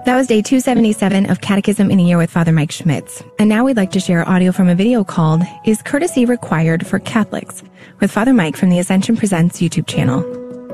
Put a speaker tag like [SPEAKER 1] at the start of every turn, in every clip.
[SPEAKER 1] That was day 277 of Catechism in a Year with Father Mike Schmitz. And now we'd like to share audio from a video called Is Courtesy Required for Catholics? With Father Mike from the Ascension Presents YouTube channel.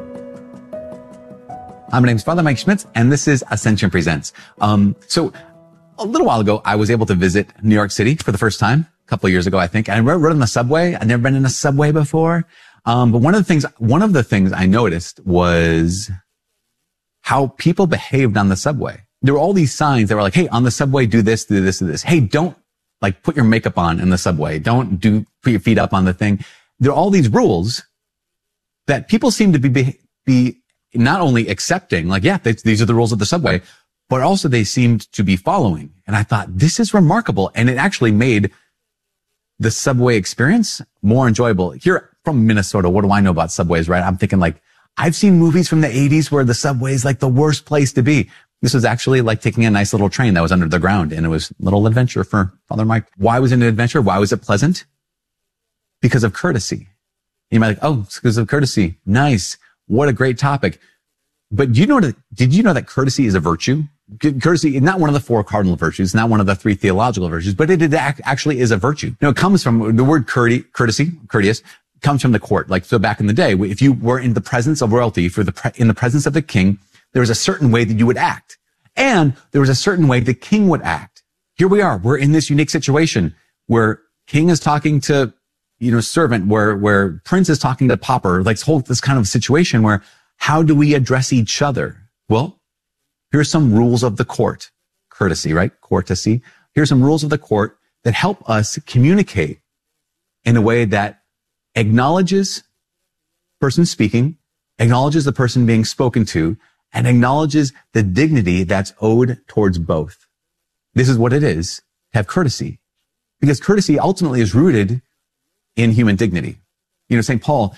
[SPEAKER 2] My name is Father Mike Schmitz, and this is Ascension Presents. So a little while ago, I was able to visit New York City for the first time, a couple of years ago, I think. And I rode on the subway. I'd never been in a subway before. But one of the things I noticed was how people behaved on the subway. There were all these signs that were like, hey, on the subway, do this, do this, do this. Hey, don't put your makeup on in the subway. Don't put your feet up on the thing. There are all these rules that people seem to be not only accepting, these are the rules of the subway, but also they seemed to be following. And I thought, this is remarkable. And it actually made the subway experience more enjoyable. Here from Minnesota, what do I know about subways, right? I'm thinking I've seen movies from the 80s where the subway is the worst place to be. This was actually like taking a nice little train that was under the ground, and it was a little adventure for Father Mike. Why was it an adventure? Why was it pleasant? Because of courtesy. You might it's because of courtesy. Nice. What a great topic. But did you know that courtesy is a virtue? Courtesy is not one of the 4 cardinal virtues, not one of the 3 theological virtues, but it actually is a virtue. It comes from the word courteous, comes from the court. So back in the day, if you were in the presence of royalty, in the presence of the king, there was a certain way that you would act. And there was a certain way the king would act. Here we are. We're in this unique situation where king is talking to, servant, where prince is talking to pauper, this kind of situation where how do we address each other? Well, here's some rules of the court. Courtesy, right? Courtesy. Here's some rules of the court that help us communicate in a way that acknowledges the person speaking, acknowledges the person being spoken to, and acknowledges the dignity that's owed towards both. This is what it is to have courtesy, because courtesy ultimately is rooted in human dignity. St. Paul,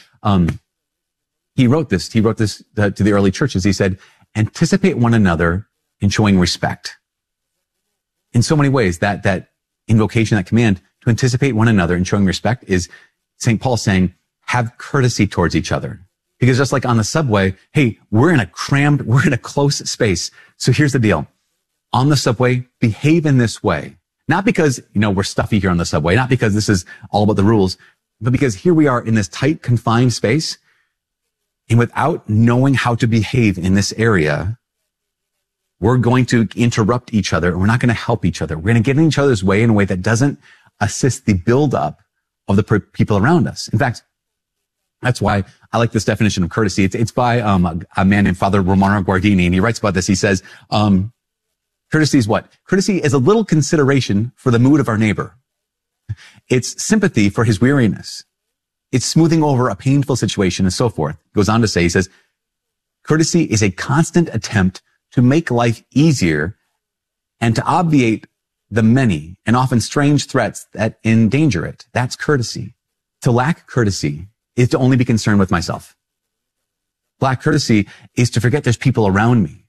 [SPEAKER 2] he wrote this to the early churches. He said, anticipate one another in showing respect. In so many ways, that invocation, that command to anticipate one another in showing respect is St. Paul saying, have courtesy towards each other. Because just like on the subway, hey, we're in a close space. So here's the deal. On the subway, behave in this way. Not because, we're stuffy here on the subway, not because this is all about the rules, but because here we are in this tight, confined space. And without knowing how to behave in this area, we're going to interrupt each other, and we're not going to help each other. We're going to get in each other's way in a way that doesn't assist the buildup of the people around us. In fact, that's why I like this definition of courtesy. It's by a man named Father Romano Guardini, and he writes about this. He says, courtesy is what? Courtesy is a little consideration for the mood of our neighbor. It's sympathy for his weariness. It's smoothing over a painful situation and so forth. He goes on to say, he says, courtesy is a constant attempt to make life easier and to obviate the many and often strange threats that endanger it. That's courtesy. To lack courtesy is to only be concerned with myself. Black courtesy is to forget there's people around me.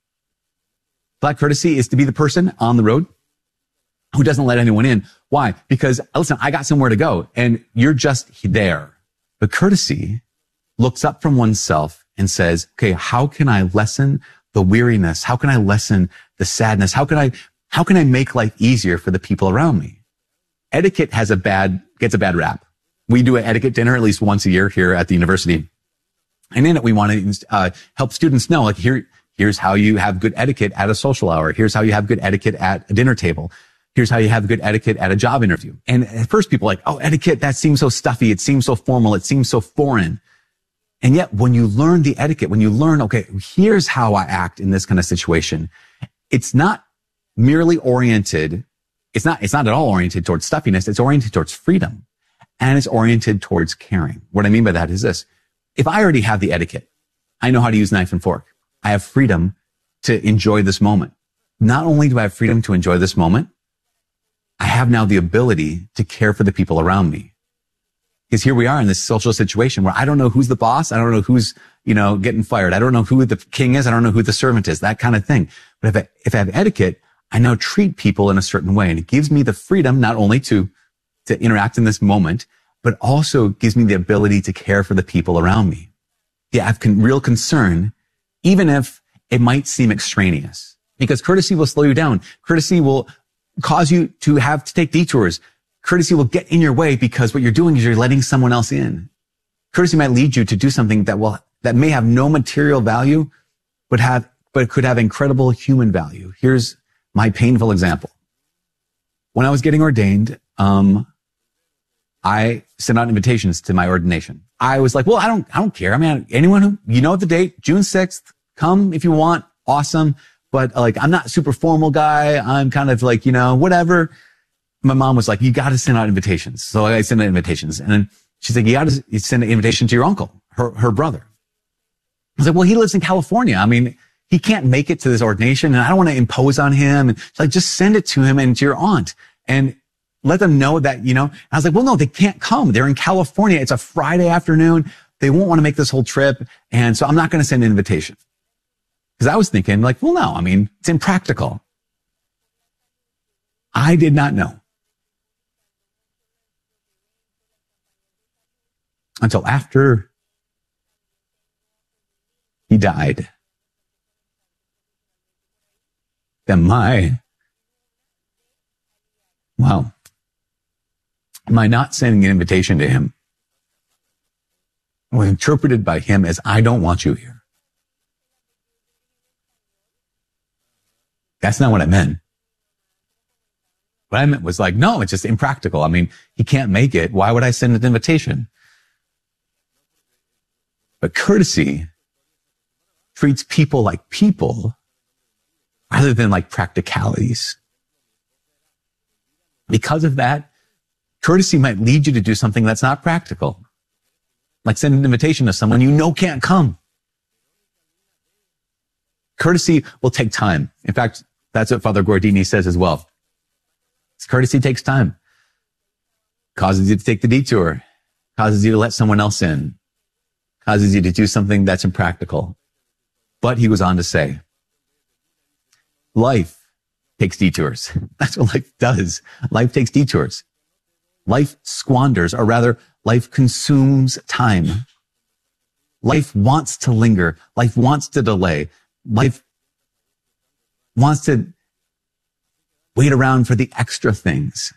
[SPEAKER 2] Black courtesy is to be the person on the road who doesn't let anyone in. Why? Because, listen, I got somewhere to go and you're just there. But courtesy looks up from oneself and says, okay, how can I lessen the weariness? How can I lessen the sadness? How can I make life easier for the people around me? Etiquette gets a bad rap. We do an etiquette dinner at least once a year here at the university. And in it, we want to help students know, here's how you have good etiquette at a social hour. Here's how you have good etiquette at a dinner table. Here's how you have good etiquette at a job interview. And at first people are like, oh, etiquette, that seems so stuffy. It seems so formal. It seems so foreign. And yet when you learn the etiquette, when you learn, okay, here's how I act in this kind of situation, it's not merely oriented. It's not at all oriented towards stuffiness. It's oriented towards freedom. And it's oriented towards caring. What I mean by that is this. If I already have the etiquette, I know how to use knife and fork. I have freedom to enjoy this moment. Not only do I have freedom to enjoy this moment, I have now the ability to care for the people around me. Because here we are in this social situation where I don't know who's the boss. I don't know who's, getting fired. I don't know who the king is. I don't know who the servant is, that kind of thing. But if I have etiquette, I now treat people in a certain way. And it gives me the freedom not only to interact in this moment, but also gives me the ability to care for the people around me. Yeah, I have real concern, even if it might seem extraneous. because courtesy will slow you down. Courtesy will cause you to have to take detours. Courtesy will get in your way because what you're doing is you're letting someone else in. Courtesy might lead you to do something that may have no material value, but could have incredible human value. Here's my painful example. When I was getting ordained, I sent out invitations to my ordination. I was like, well, I don't care. I mean, anyone who, the date, June 6th, come if you want. Awesome. But I'm not a super formal guy. I'm kind of like, whatever. My mom was like, you got to send out invitations. So I sent out invitations. And then she's like, you got to send an invitation to your uncle, her brother. I was like, well, he lives in California. I mean, he can't make it to this ordination and I don't want to impose on him. And she's like, just send it to him and to your aunt and let them know that, I was like, well, no, they can't come. They're in California. It's a Friday afternoon. They won't want to make this whole trip. And so I'm not going to send an invitation. Because I was thinking well, no, I mean, it's impractical. I did not know until after he died that my not sending an invitation to him was interpreted by him as, I don't want you here. That's not what I meant. What I meant was no, it's just impractical. I mean, he can't make it. Why would I send an invitation? But courtesy treats people like people rather than like practicalities. Because of that, courtesy might lead you to do something that's not practical. Like send an invitation to someone can't come. Courtesy will take time. In fact, that's what Father Gordini says as well. Courtesy takes time. Causes you to take the detour. Causes you to let someone else in. Causes you to do something that's impractical. But he goes on to say, life takes detours. That's what life does. Life takes detours. Life squanders, or rather, life consumes time. Life wants to linger. Life wants to delay. Life wants to wait around for the extra things.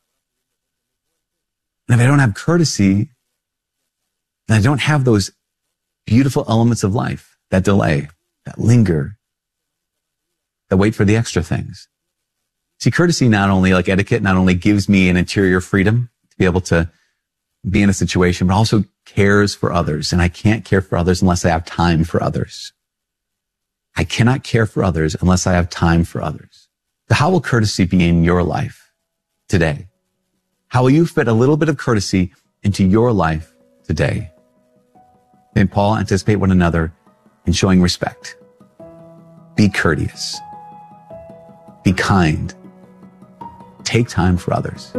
[SPEAKER 2] And if I don't have courtesy, then I don't have those beautiful elements of life that delay, that linger, that wait for the extra things. See, courtesy not only, like etiquette, not only gives me an interior freedom to be able to be in a situation, but also cares for others. And I can't care for others unless I have time for others. I cannot care for others unless I have time for others. So how will courtesy be in your life today? How will you fit a little bit of courtesy into your life today? St. Paul, anticipate one another in showing respect. Be courteous. Be kind. Take time for others.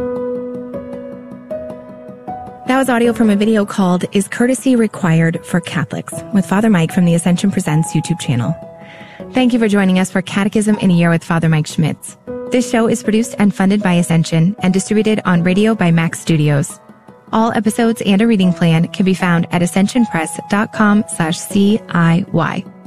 [SPEAKER 1] That was audio from a video called Is Courtesy Required for Catholics? With Father Mike from the Ascension Presents YouTube channel. Thank you for joining us for Catechism in a Year with Father Mike Schmitz. This show is produced and funded by Ascension and distributed on radio by Max Studios. All episodes and a reading plan can be found at ascensionpress.com/CIY.